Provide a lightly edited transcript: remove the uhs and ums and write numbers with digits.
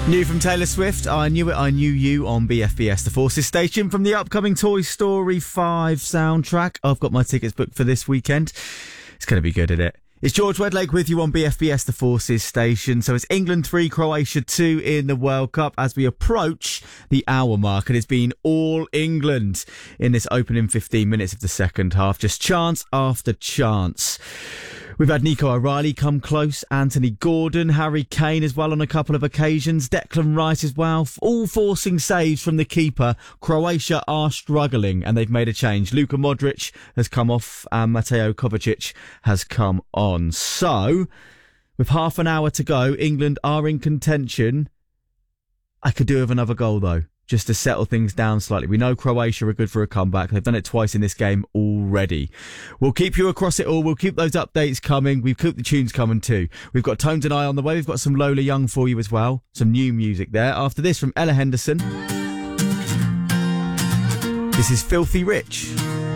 New from Taylor Swift, I Knew It, I Knew You on BFBS, the Forces station, from the upcoming Toy Story 5 soundtrack. I've got my tickets booked for this weekend. It's going to be good, isn't it? It's George Wedlake with you on BFBS, the Forces station. So it's England 3, Croatia 2 in the World Cup as we approach the hour mark. And it's been all England in this opening 15 minutes of the second half. Just chance after chance. We've had Nico O'Reilly come close, Anthony Gordon, Harry Kane as well on a couple of occasions, Declan Rice as well, all forcing saves from the keeper. Croatia are struggling and they've made a change. Luka Modric has come off and Mateo Kovacic has come on. So, with half an hour to go, England are in contention. I could do with another goal though, just to settle things down slightly. We know Croatia are good for a comeback. They've done it twice in this game already. We'll keep you across it all. We'll keep those updates coming. We've kept the tunes coming too. We've got Tones and I on the way. We've got some Lola Young for you as well. Some new music there. After this, from Ella Henderson, this is Filthy Rich.